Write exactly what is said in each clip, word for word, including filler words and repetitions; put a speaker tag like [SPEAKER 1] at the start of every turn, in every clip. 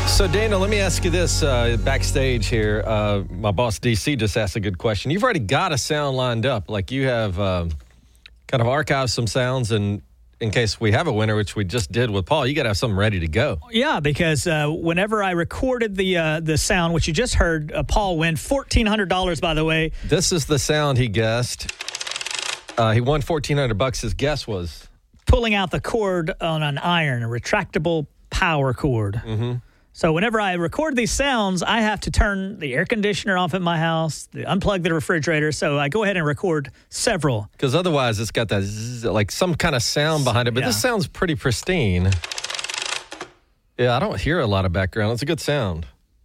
[SPEAKER 1] So, Dana, let me ask you this. Uh, backstage here, uh, my boss, D C, just asked a good question. You've already got a sound lined up. Like, you have um, kind of archived some sounds, and in case we have a winner, which we just did with Paul, you got to have something ready to go.
[SPEAKER 2] Yeah, because uh, whenever I recorded the uh, the sound, which you just heard, uh, Paul win fourteen hundred dollars, by the way.
[SPEAKER 1] This is the sound he guessed. Uh, he won fourteen hundred bucks. His guess was?
[SPEAKER 2] Pulling out the cord on an iron, a retractable power cord.
[SPEAKER 1] Mm-hmm.
[SPEAKER 2] So whenever I record these sounds, I have to turn the air conditioner off at my house, unplug the refrigerator. So I go ahead and record several.
[SPEAKER 1] Because otherwise it's got that zzz, like some kind of sound behind it. But
[SPEAKER 2] Yeah.
[SPEAKER 1] this sounds pretty pristine. Yeah, I don't hear a lot of background. It's a good sound.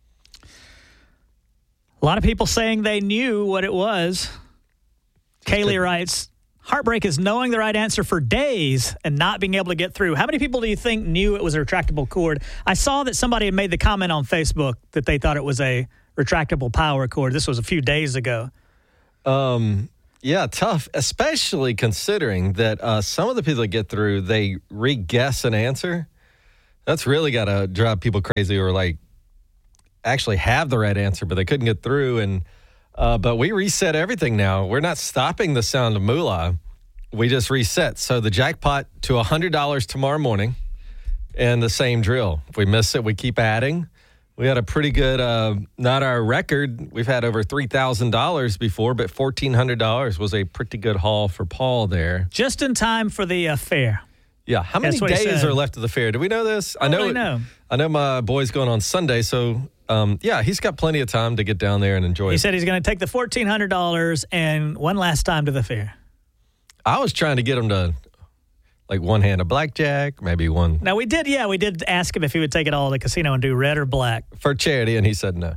[SPEAKER 2] A lot of people saying they knew what it was. Kaylee writes, heartbreak is knowing the right answer for days and not being able to get through. How many people do you think knew it was a retractable cord? I saw that somebody had made the comment on Facebook that they thought it was a retractable power cord. This was a few days ago.
[SPEAKER 1] Um, yeah, tough, especially considering that uh, some of the people that get through, they re-guess an answer. That's really got to drive people crazy, or like actually have the right answer, but they couldn't get through. And Uh, but we reset everything now. We're not stopping the sound of moolah. We just reset. So the jackpot to one hundred dollars tomorrow morning, and the same drill. If we miss it, we keep adding. We had a pretty good, uh, not our record. We've had over three thousand dollars before, but fourteen hundred dollars was a pretty good haul for Paul there.
[SPEAKER 2] Just in time for the uh, fair.
[SPEAKER 1] Yeah. How many
[SPEAKER 2] That's what he
[SPEAKER 1] days
[SPEAKER 2] said.
[SPEAKER 1] are left of the fair? Do we know this?
[SPEAKER 2] I
[SPEAKER 1] I know.
[SPEAKER 2] don't really know.
[SPEAKER 1] I know my boy's going on Sunday, so um, yeah, he's got plenty of time to get down there and enjoy
[SPEAKER 2] He
[SPEAKER 1] it.
[SPEAKER 2] said he's going to take the fourteen hundred dollars and one last time to the fair.
[SPEAKER 1] I was trying to get him to, like, one hand of blackjack, maybe one
[SPEAKER 2] Now, we did, yeah, we did ask him if he would take it all to the casino and do red or black.
[SPEAKER 1] for charity, and he said no.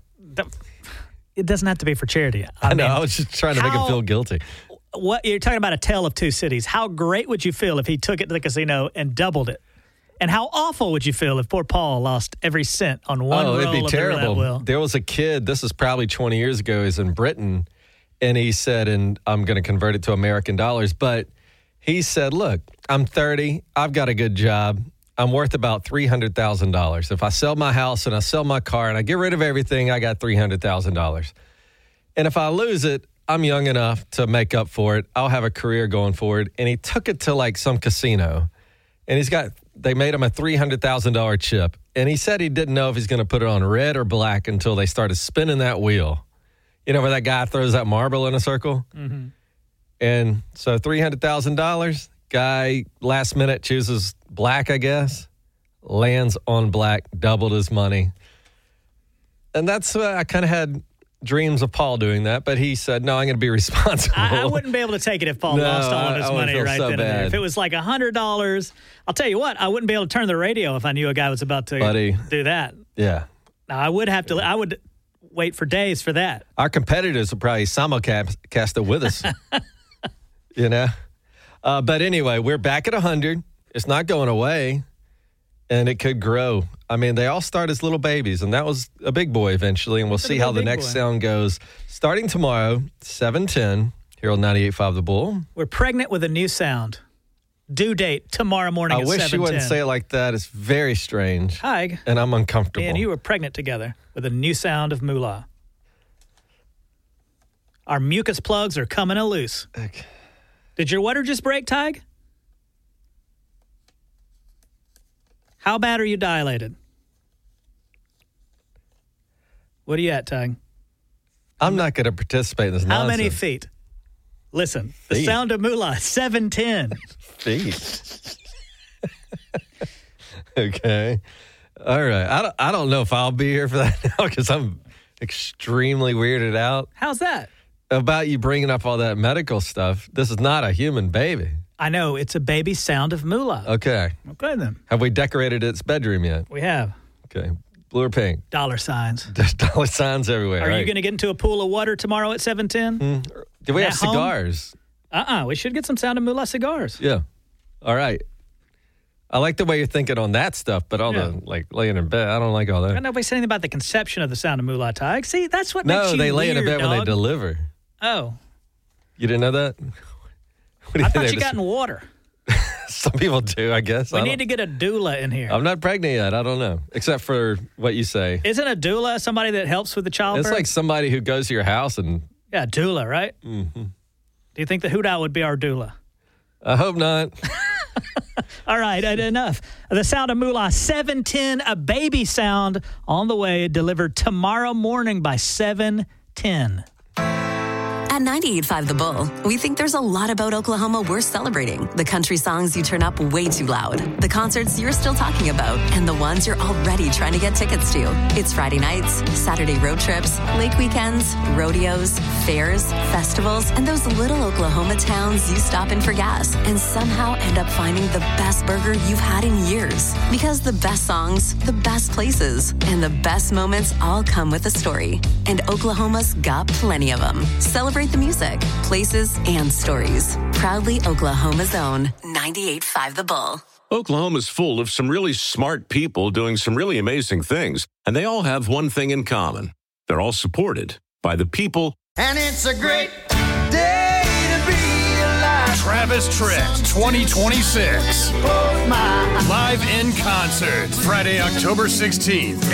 [SPEAKER 2] It doesn't have to be for charity. I,
[SPEAKER 1] I, know.
[SPEAKER 2] mean,
[SPEAKER 1] I was just trying to make him
[SPEAKER 2] how-
[SPEAKER 1] feel guilty.
[SPEAKER 2] What you're talking about, a tale of two cities. How great would you feel if he took it to the casino and doubled it? And how awful would you feel if poor Paul lost every cent on one
[SPEAKER 1] Oh,
[SPEAKER 2] roll
[SPEAKER 1] it'd be
[SPEAKER 2] of the roulette
[SPEAKER 1] terrible.
[SPEAKER 2] wheel?
[SPEAKER 1] There was a kid, this is probably twenty years ago, he's in Britain, and he said, and I'm going to convert it to American dollars, but he said, look, I'm thirty, I've got a good job, I'm worth about three hundred thousand dollars. If I sell my house and I sell my car and I get rid of everything, I got three hundred thousand dollars. And if I lose it, I'm young enough to make up for it. I'll have a career going forward. And he took it to like some casino, and he's got, they made him a three hundred thousand dollars chip. And he said he didn't know if he's going to put it on red or black until they started spinning that wheel. You know, where that guy throws that marble in a circle?
[SPEAKER 2] Mm-hmm.
[SPEAKER 1] And so three hundred thousand dollars, guy last minute chooses black, I guess, lands on black, doubled his money. And that's, uh, I kind of had dreams of Paul doing that, but he said, no, I'm going to be responsible.
[SPEAKER 2] I, I wouldn't be able to take it if Paul
[SPEAKER 1] No,
[SPEAKER 2] lost all
[SPEAKER 1] I-
[SPEAKER 2] of his
[SPEAKER 1] I would
[SPEAKER 2] money
[SPEAKER 1] feel
[SPEAKER 2] right
[SPEAKER 1] so
[SPEAKER 2] then and there.
[SPEAKER 1] bad.
[SPEAKER 2] If it was like one hundred dollars, I'll tell you what, I wouldn't be able to turn the radio if I knew a guy was about to
[SPEAKER 1] Buddy.
[SPEAKER 2] do that.
[SPEAKER 1] Yeah.
[SPEAKER 2] Now, I would have to, I would wait for days for that.
[SPEAKER 1] Our competitors will probably simulcast it with us, you know? Uh, but anyway, we're back at one hundred. It's not going away, and it could grow. I mean, they all start as little babies, and that was a big boy eventually, and we'll see
[SPEAKER 2] be a
[SPEAKER 1] how the
[SPEAKER 2] big
[SPEAKER 1] next
[SPEAKER 2] boy.
[SPEAKER 1] sound goes. Starting tomorrow, seven ten, here on ninety-eight point five The Bull.
[SPEAKER 2] We're pregnant with a new sound. Due date tomorrow morning
[SPEAKER 1] I
[SPEAKER 2] at
[SPEAKER 1] wish
[SPEAKER 2] seven ten.
[SPEAKER 1] you wouldn't say it like that. It's very strange,
[SPEAKER 2] Hi,
[SPEAKER 1] and I'm uncomfortable.
[SPEAKER 2] me and you were pregnant together with a new sound of moolah. Our mucus plugs are coming loose.
[SPEAKER 1] Okay.
[SPEAKER 2] Did your water just break, Tig? How bad are you dilated? What are you at, Tig?
[SPEAKER 1] I'm not going to participate in this
[SPEAKER 2] How
[SPEAKER 1] nonsense.
[SPEAKER 2] many feet? Listen, the
[SPEAKER 1] Feet.
[SPEAKER 2] sound of moolah, seven ten.
[SPEAKER 1] Feet. Okay. All right. I don't, I don't know if I'll be here for that now because I'm extremely weirded out
[SPEAKER 2] How's that?
[SPEAKER 1] about you bringing up all that medical stuff. This is not a human baby.
[SPEAKER 2] I know, it's a baby sound of moolah.
[SPEAKER 1] Okay.
[SPEAKER 2] Okay, then.
[SPEAKER 1] Have we decorated its bedroom yet?
[SPEAKER 2] We have
[SPEAKER 1] Okay. Blue or pink?
[SPEAKER 2] dollar signs.
[SPEAKER 1] There's dollar signs everywhere.
[SPEAKER 2] Are
[SPEAKER 1] right?
[SPEAKER 2] you going to get into a pool of water tomorrow at seven ten?
[SPEAKER 1] Do we
[SPEAKER 2] at
[SPEAKER 1] have
[SPEAKER 2] home?
[SPEAKER 1] cigars?
[SPEAKER 2] Uh-uh. We should get some sound of moolah cigars.
[SPEAKER 1] Yeah. All right. I like the way you're thinking on that stuff, but all
[SPEAKER 2] Yeah.
[SPEAKER 1] the, like, laying in bed, I don't like all that.
[SPEAKER 2] Got nobody saying anything about the conception of the sound of moolah, Tig. See, that's what
[SPEAKER 1] No,
[SPEAKER 2] makes you
[SPEAKER 1] they lay in a
[SPEAKER 2] weird,
[SPEAKER 1] bed when they
[SPEAKER 2] dog.
[SPEAKER 1] deliver.
[SPEAKER 2] Oh,
[SPEAKER 1] You didn't know that? What do you
[SPEAKER 2] I
[SPEAKER 1] think
[SPEAKER 2] thought
[SPEAKER 1] they
[SPEAKER 2] you
[SPEAKER 1] just-
[SPEAKER 2] got in water.
[SPEAKER 1] Some people do, I guess.
[SPEAKER 2] We
[SPEAKER 1] I
[SPEAKER 2] need to get a doula in here.
[SPEAKER 1] I'm not pregnant yet. I don't know. Except for what you say.
[SPEAKER 2] Isn't a doula somebody that helps with the childbirth?
[SPEAKER 1] It's like somebody who goes to your house and...
[SPEAKER 2] Yeah, doula, right? Mm-hmm. Do you think the Hoot Owl would be our doula?
[SPEAKER 1] I hope not.
[SPEAKER 2] All right, enough. The Sound of Moolah, seven ten, a baby sound on the way, delivered tomorrow morning by seven ten.
[SPEAKER 3] At ninety-eight point five The Bull, we think there's a lot about Oklahoma worth celebrating. The country songs you turn up way too loud, the concerts you're still talking about, and the ones you're already trying to get tickets to. It's Friday nights, Saturday road trips, lake weekends, rodeos, fairs, festivals, and those little Oklahoma towns you stop in for gas and somehow end up finding the best burger you've had in years. Because the best songs, the best places, and the best moments all come with a story. And Oklahoma's got plenty of them. Celebrate the music, places, and stories. Proudly Oklahoma's own ninety-eight point five The Bull.
[SPEAKER 4] Oklahoma's full of some really smart people doing some really amazing things, and they all have one thing in common. They're all supported by the people.
[SPEAKER 5] And it's a great day to be alive.
[SPEAKER 6] Travis Tritt twenty twenty-six. Live in concert, Friday, October sixteenth.